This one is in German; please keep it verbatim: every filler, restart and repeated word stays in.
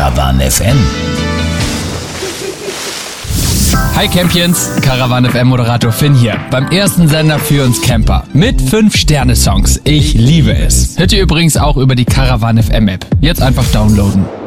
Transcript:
Caravan F M. Hi Campions, Caravan F M Moderator Finn hier, beim ersten Sender für uns Camper mit fünf Sterne Songs. Ich liebe es. Hört ihr übrigens auch über die Caravan F M App. Jetzt einfach downloaden.